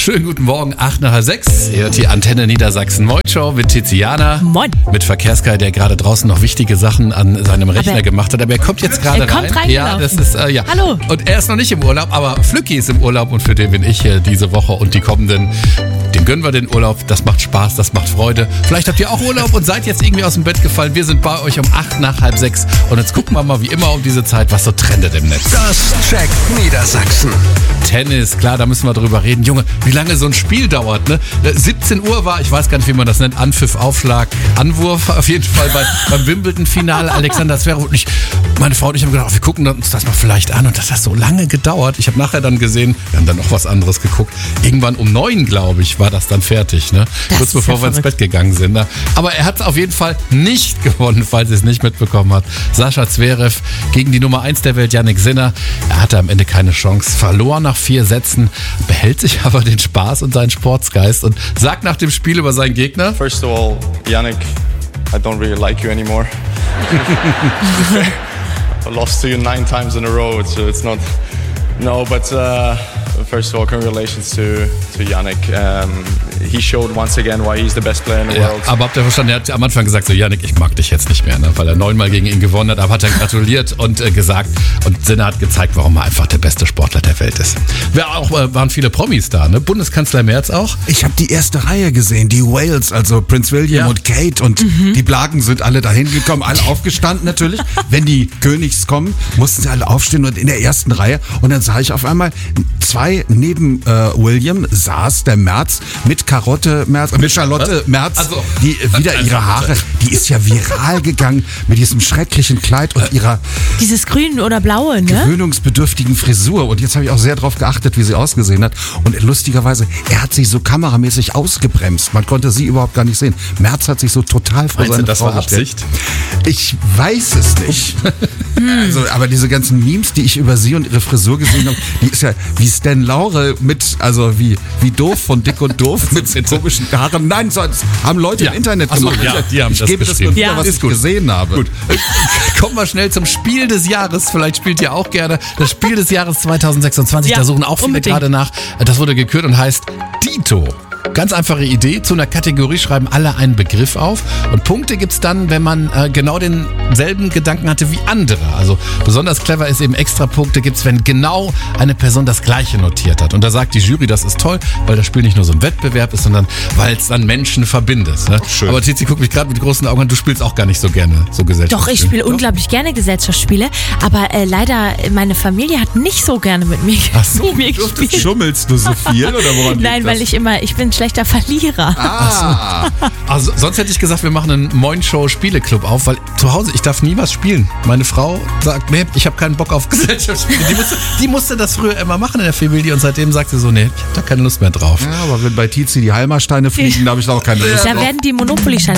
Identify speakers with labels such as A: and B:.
A: Schönen guten Morgen, 8:06. Ihr hört die Antenne Niedersachsen Moin Show mit Tiziana.
B: Moin.
A: Mit Verkehrsguy, der gerade draußen noch wichtige Sachen an seinem Rechner gemacht hat. Aber er kommt jetzt gerade rein. Ja, das ist, ja.
B: Hallo.
A: Und er ist noch nicht im Urlaub, aber Flücki ist im Urlaub und für den bin ich hier diese Woche und die kommenden. Dem gönnen wir den Urlaub. Das macht Spaß, das macht Freude. Vielleicht habt ihr auch Urlaub und seid jetzt irgendwie aus dem Bett gefallen. Wir sind bei euch um 5:08. Und jetzt gucken wir mal wie immer um diese Zeit, was so trendet im Netz.
C: Das checkt Niedersachsen.
A: Tennis, klar, da müssen wir drüber reden. Junge, wie lange so ein Spiel dauert, ne? 17 Uhr war, ich weiß gar nicht, wie man das nennt, Anpfiff, Aufschlag, Anwurf. Auf jeden Fall beim Wimbledon-Finale. Alexander Zverev und meine Frau und ich haben gedacht, wir gucken uns das mal vielleicht an. Und das hat so lange gedauert. Ich habe nachher dann gesehen, wir haben dann noch was anderes geguckt. Irgendwann um 9, glaube ich, war das dann fertig, ne? Kurz bevor wir ins Bett gegangen sind. Ne? Aber er hat es auf jeden Fall nicht gewonnen, falls ihr es nicht mitbekommen habt. Sascha Zverev gegen die Nummer 1 der Welt, Jannik Sinner. Er hatte am Ende keine Chance, verlor nach 4 Sätzen, behält sich aber den Spaß und seinen Sportsgeist und sagt nach dem Spiel über seinen Gegner:
D: First of all, Jannik, I don't really like you anymore. I lost to you 9 times in a row, so it's not... No, but first of all, congratulations to Jannik. He showed once again why he's the best player in the world.
A: Aber habt ihr verstanden, er hat am Anfang gesagt, so Jannik, ich mag dich jetzt nicht mehr, ne? Weil er 9-mal gegen ihn gewonnen hat, aber hat er gratuliert und gesagt, und Sinner hat gezeigt, warum er einfach der beste Sportler der Welt ist. Waren viele Promis da, ne? Bundeskanzler Merz auch.
E: Ich habe die erste Reihe gesehen, die Wales, also Prince William und Kate und die Blagen sind alle dahin gekommen, alle aufgestanden natürlich. Wenn die Königs kommen, mussten sie alle aufstehen und in der ersten Reihe und dann sah ich auf einmal 2 neben William saß der Merz mit Charlotte Merz,
A: Also,
E: die wieder ihre Haare, die ist ja viral gegangen mit diesem schrecklichen Kleid und ihrer
B: dieses grün oder blaue, ne?
E: gewöhnungsbedürftigen Frisur. Und jetzt habe ich auch sehr drauf geachtet, wie sie ausgesehen hat. Und lustigerweise, er hat sich so kameramäßig ausgebremst. Man konnte sie überhaupt gar nicht sehen. Merz hat sich so total vor seine Frau gestellt. Ich weiß es nicht. Also, aber diese ganzen Memes, die ich über sie und ihre Frisur gesehen habe, die ist ja wie Stan Laure mit, also wie doof von Dick und Doof mit komischen Haaren. Nein, sonst haben Leute im Internet gemacht.
A: Ja, die haben
E: ich
A: das
E: gebe das nur wieder, was ich gesehen habe.
A: Gut. Kommen wir schnell zum Spiel des Jahres. Vielleicht spielt ihr auch gerne das Spiel des Jahres 2026. Da suchen auch viele
B: unbedingt
A: gerade nach. Das wurde gekürt und heißt Dito. Ganz einfache Idee. Zu einer Kategorie schreiben alle einen Begriff auf. Und Punkte gibt's dann, wenn man genau denselben Gedanken hatte wie andere. Also besonders clever ist eben, extra Punkte gibt's, wenn genau eine Person das Gleiche notiert hat. Und da sagt die Jury, das ist toll, weil das Spiel nicht nur so ein Wettbewerb ist, sondern weil es dann Menschen verbindet. Ne?
E: Schön.
A: Aber Tizi, guck mich gerade mit großen Augen an. Du spielst auch gar nicht so gerne so Gesellschaftsspiele.
B: Doch, ich spiele unglaublich gerne Gesellschaftsspiele, aber leider, meine Familie hat nicht so gerne mit mir, mit mir gespielt.
E: Schummelst du so viel oder woran
B: Nein, weil ich bin ein schlechter Verlierer.
A: Also sonst hätte ich gesagt, wir machen einen Moin-Show-Spieleklub auf, weil zu Hause, ich darf nie was spielen. Meine Frau sagt, nee, ich habe keinen Bock auf Gesellschaftsspiele. Die musste das früher immer machen in der Familie und seitdem sagt sie so, nee, ich habe da keine Lust mehr drauf.
E: Ja, aber wenn bei Tizi die Halmersteine fliegen, da habe ich da auch keine Lust
B: Da
E: drauf.
B: werden die Monopoly-Scheine